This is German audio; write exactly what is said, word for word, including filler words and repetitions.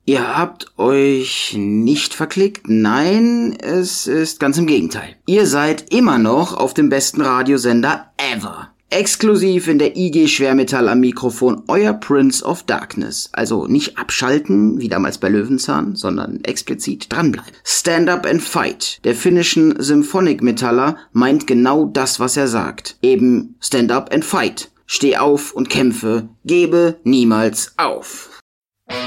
Ihr habt euch nicht verklickt. Nein, es ist ganz im Gegenteil. Ihr seid immer noch auf dem besten Radiosender ever. Exklusiv in der I G Schwermetall am Mikrofon, euer Prince of Darkness. Also nicht abschalten, wie damals bei Löwenzahn, sondern explizit dranbleiben. Stand Up and Fight, der finnischen Symphonic-Metaller, meint genau das, was er sagt. Eben Stand Up and Fight. Steh auf und kämpfe, gebe niemals auf.